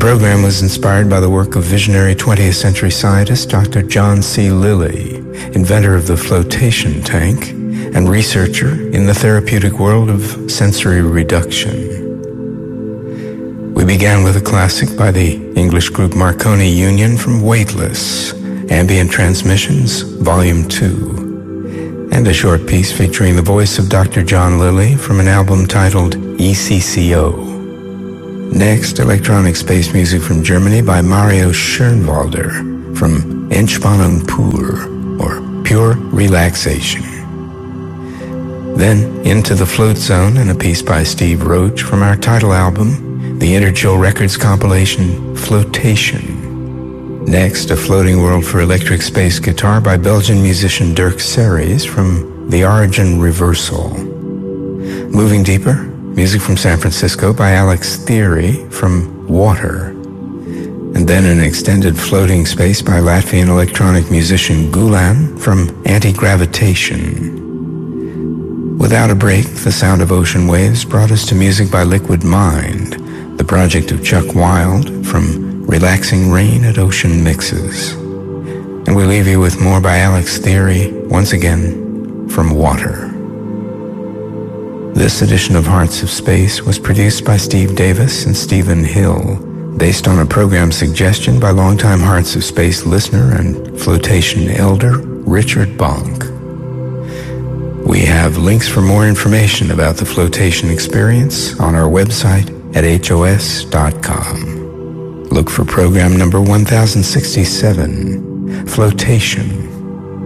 program was inspired by the work of visionary 20th century scientist Dr. John C. Lilly, inventor of the flotation tank and researcher in the therapeutic world of sensory reduction. We began with a classic by the English group Marconi Union from Weightless, Ambient Transmissions, Volume 2, and a short piece featuring the voice of Dr. John Lilly from an album titled ECCO. Next, electronic space music from Germany by Mario Schönwalder from Entspannung pur, or Pure Relaxation. Then, into the Float Zone and a piece by Steve Roach from our title album, the Interchill Records compilation Flotation. Next, A Floating World for Electric Space Guitar by Belgian musician Dirk Serries from The Origin Reversal. Moving deeper, music from San Francisco by Alex Theory from Water. And then an extended floating space by Latvian electronic musician Gulan from Anti-Gravitation. Without a break, the sound of ocean waves brought us to music by Liquid Mind, the project of Chuck Wild from Relaxing Rain at Ocean Mixes. And we leave you with more by Alex Theory, once again, from Water. This edition of Hearts of Space was produced by Steve Davis and Stephen Hill, based on a program suggestion by longtime Hearts of Space listener and flotation elder Richard Bonk. We have links for more information about the flotation experience on our website at HOS.com. Look for program number 1067, Flotation.